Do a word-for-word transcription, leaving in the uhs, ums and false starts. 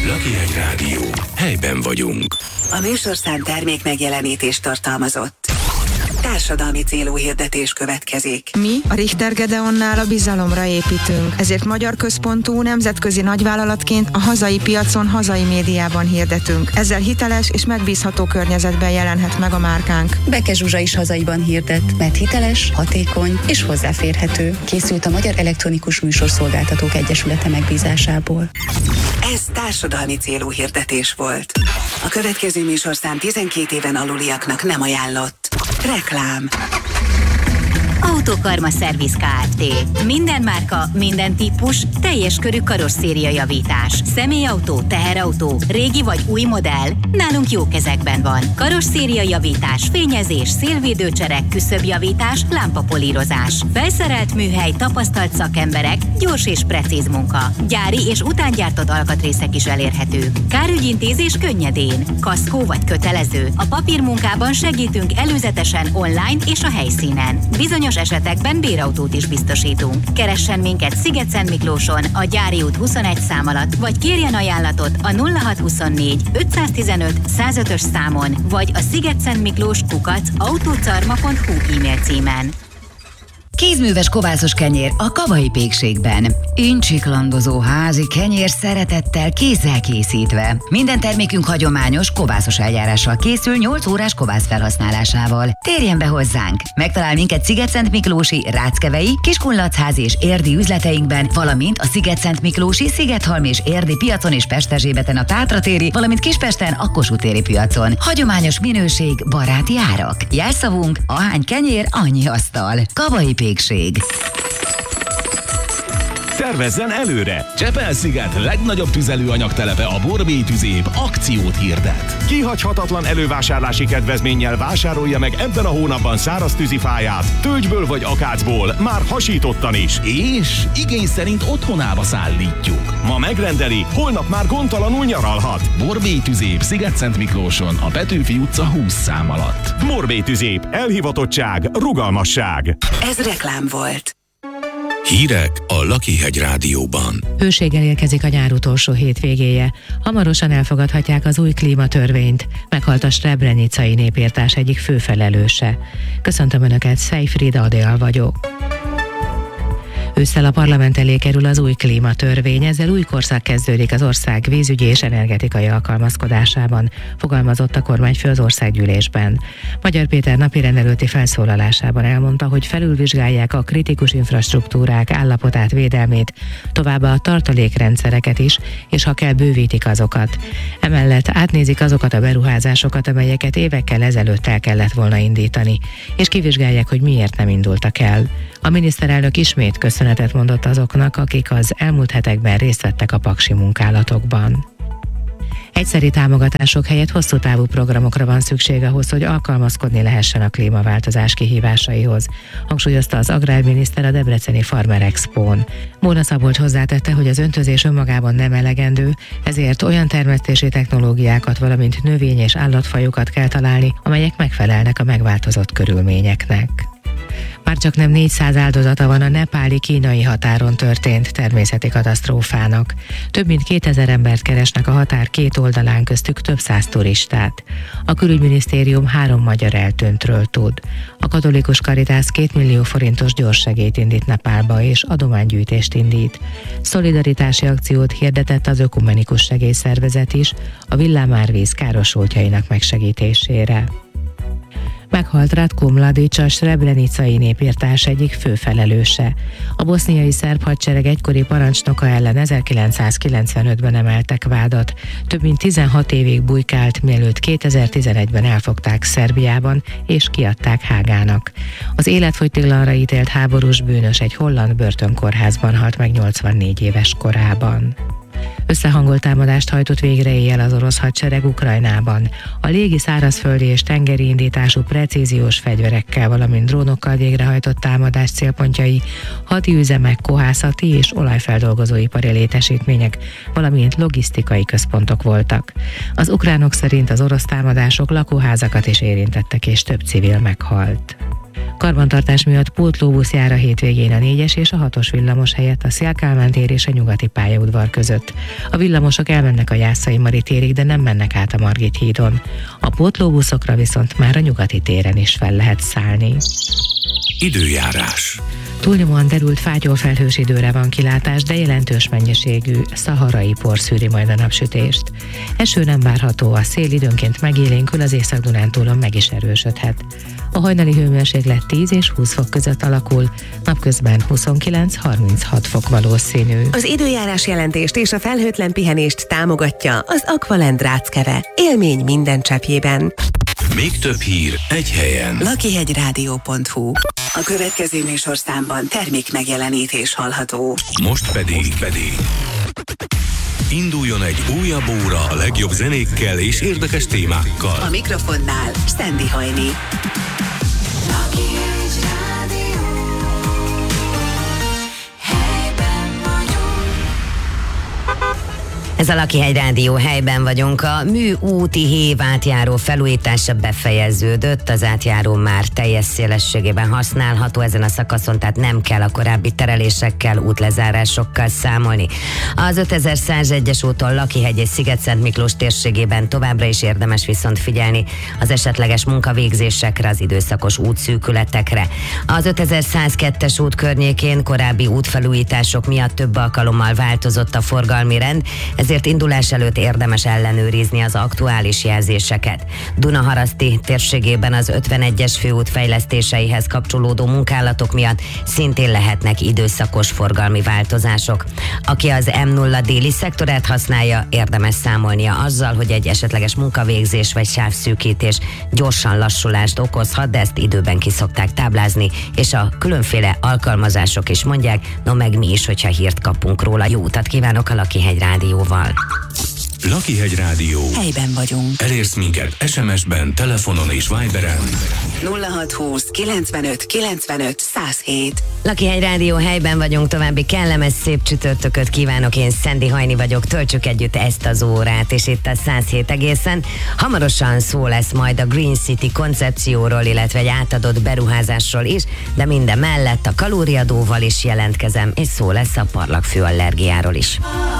Lakihegy Rádió. Helyben vagyunk. A műsorszám termék megjelenítést tartalmazott. Társadalmi célú hirdetés következik. Mi, a Richter Gedeonnál a bizalomra építünk, ezért magyar központú, nemzetközi nagyvállalatként a hazai piacon, hazai médiában hirdetünk. Ezzel hiteles és megbízható környezetben jelenhet meg a márkánk. Beke Zsuzsa is hazaiban hirdet, mert hiteles, hatékony és hozzáférhető. Készült a Magyar Elektronikus Műsorszolgáltatók Egyesülete megbízásából. Ez társadalmi célú hirdetés volt. A következő műsorszám tizenkét éven aluliaknak nem ajánlott. Reklám. Autokarma Szerviz Kft. Minden márka, minden típus, teljes körű karosszériajavítás. Személyautó, teherautó, régi vagy új modell, nálunk jó kezekben van. Karosszériajavítás, fényezés, szélvédőcserek, küszöbjavítás, lámpapolírozás. Felszerelt műhely, tapasztalt szakemberek, gyors és precíz munka. Gyári és utángyártott alkatrészek is elérhetők. Kárügyintézés könnyedén. Kaszkó vagy kötelező. A papírmunkában segítünk előzetesen online és a helyszínen. Bizonyos esetekben bérautót is biztosítunk. Keressen minket Sziget-Szentmiklóson, a Gyári út huszonegy szám alatt, vagy kérjen ajánlatot a nulla hat huszonnégy ötszáztizenöt százötös számon, vagy a szigetszentmiklós kukac autocarma pont hu e-mail címen. Kézműves kovászos kenyér a Kavai Pékségben. Incsiklandozó házi kenyér szeretettel, kézzel készítve. Minden termékünk hagyományos, kovászos eljárással készül nyolc órás kovász felhasználásával. Térjen be hozzánk! Megtalál minket Sziget-Szentmiklósi, Ráckevei, Kiskunlachházi és Érdi üzleteinkben, valamint a Sziget-Szentmiklósi, Szigethalmi és Érdi piacon és Pesterzsébeten a Tátratéri, valamint Kispesten a Kossuth téri piacon. Hagyományos minőség, baráti árak. Jelszavunk: ahány kenyér, annyi asztal. Kavai Pékség. Tervezzen előre! Csepel-sziget legnagyobb tüzelőanyagtelepe, a Borbély Tüzép akciót hirdet. Kihagyhatatlan elővásárlási kedvezménnyel vásárolja meg ebben a hónapban száraz tűzifáját, tölgyből vagy akácból, már hasítottan is. És igény szerint otthonába szállítjuk. Ma megrendeli, holnap már gondtalanul nyaralhat. Borbély Tüzép, Sziget-Szentmiklóson, a Petőfi utca húsz szám alatt. Borbély Tüzép, elhivatottság, rugalmasság. Ez reklám volt. Hírek a Lakihegy Rádióban. Hőséggel érkezik a nyár utolsó hétvégéje. Hamarosan elfogadhatják az új klímatörvényt. Meghalt a Srebrenicai népirtás egyik főfelelőse. Köszöntöm Önöket, Szejfried Adél vagyok. Ősszel a parlament elé kerül az új klímatörvény, ezzel új korszak kezdődik az ország vízügyi és energetikai alkalmazkodásában, fogalmazott a kormányfő az országgyűlésben. Magyar Péter napirend előtti felszólalásában elmondta, hogy felülvizsgálják a kritikus infrastruktúrák állapotát, védelmét, továbbá a tartalékrendszereket is, és ha kell, bővítik azokat. Emellett átnézik azokat a beruházásokat, amelyeket évekkel ezelőtt el kellett volna indítani, és kivizsgálják, hogy miért nem indultak el. A miniszterelnök ismét köszönetet mondott azoknak, akik az elmúlt hetekben részt vettek a paksi munkálatokban. Egyszeri támogatások helyett hosszú távú programokra van szükség ahhoz, hogy alkalmazkodni lehessen a klímaváltozás kihívásaihoz, hangsúlyozta az agrárminiszter a debreceni Farmer Expón. Móna Szabolcs hozzátette, hogy az öntözés önmagában nem elegendő, ezért olyan termesztési technológiákat, valamint növény- és állatfajokat kell találni, amelyek megfelelnek a megváltozott körülményeknek. Már csak nem négyszáz áldozata van a nepáli-kínai határon történt természeti katasztrófának. Több mint kétezer embert keresnek a határ két oldalán, köztük több száz turistát. A külügyminisztérium három magyar eltűntről tud. A katolikus Karitász két millió forintos gyorssegélyt indít Nepálba és adománygyűjtést indít. Szolidaritási akciót hirdetett az Ökumenikus Segélyszervezet is a villámárvíz károsultjainak megsegítésére. Meghalt Ratko Mladic, a Srebrenicai népirtás egyik főfelelőse. A boszniai szerb hadsereg egykori parancsnoka ellen ezerkilencszázkilencvenötben emeltek vádat. Több mint tizenhat évig bujkált, mielőtt kétezer-tizenegyben elfogták Szerbiában és kiadták Hágának. Az életfogytiglanra ítélt háborús bűnös egy holland börtönkórházban halt meg nyolcvannégy éves korában. Összehangolt támadást hajtott végre éjjel az orosz hadsereg Ukrajnában. A légi, szárazföldi és tengeri indítású precíziós fegyverekkel, valamint drónokkal végrehajtott támadás célpontjai hadi üzemek, kohászati és olajfeldolgozóipari létesítmények, valamint logisztikai központok voltak. Az ukránok szerint az orosz támadások lakóházakat is érintettek, és több civil meghalt. Karbantartás miatt pótlóbusz jár a hétvégén a négyes és a hatos villamos helyett a Széll-Kálmán tér és a Nyugati pályaudvar között. A villamosok elmennek a Jászai Mari térig, de nem mennek át a Margit hídon. A pótlóbuszokra viszont már a Nyugati téren is fel lehet szállni. Időjárás. Túlnyomóan derült fátyolfelhős időre van kilátás, de jelentős mennyiségű szaharai por szűri majd a napsütést. Eső nem várható, a szél időnként megélénkül, az Észak-Dunántúlon meg is erősödhet. A hajnali hőmérséklet tíz és húsz fok között alakul, napközben huszonkilenc-harminchat fok valószínű. Az időjárás jelentést és a felhőtlen pihenést támogatja az Aqualend Ráckeve. Élmény minden cseppjében. Még több hír egy helyen. lakihegyrádió pont hu. A következő műsorszámban termék megjelenítés hallható. Most pedig, Most pedig induljon egy újabb óra a legjobb zenékkel és érdekes témákkal. A mikrofonnál Sandy Hajni. Ez a Lakihegy Rádió, helyben vagyunk. A műúti hév átjáró felújítása befejeződött, az átjáró már teljes szélességében használható ezen a szakaszon, tehát nem kell a korábbi terelésekkel, útlezárásokkal számolni. Az ötezer-százegyes úton Lakihegy és Sziget-Szent Miklós térségében továbbra is érdemes viszont figyelni az esetleges munkavégzésekre, az időszakos útszűkületekre. Az ötezer-százkettes út környékén korábbi útfelújítások miatt több alkalommal változott a forgalmi rend, ezért indulás előtt érdemes ellenőrizni az aktuális jelzéseket. Dunaharaszti térségében az ötvenegyes főút fejlesztéseihez kapcsolódó munkálatok miatt szintén lehetnek időszakos forgalmi változások. Aki az M nulla déli szektorát használja, érdemes számolnia azzal, hogy egy esetleges munkavégzés vagy sávszűkítés gyorsan lassulást okozhat, de ezt időben ki szokták táblázni, és a különféle alkalmazások is mondják, no meg mi is, hogyha hírt kapunk róla. Jó utat kívánok a Lakihegy Rádióval. Lakihegy Rádió. Helyben vagyunk. Elérsz minket es em es-ben, telefonon és Viberen. nulla hat húsz kilencvenöt kilencvenöt száz hét. Lakihegy Rádió, helyben vagyunk, további kellemes szép csütörtököt kívánok, én Sandy Hajni vagyok, töltsük együtt ezt az órát, és itt a száz hét egészen. Hamarosan szó lesz majd a Green City koncepcióról, illetve egy átadott beruházásról is, de minden mellett a kalóriadóval is jelentkezem, és szó lesz a parlagfű allergiáról is.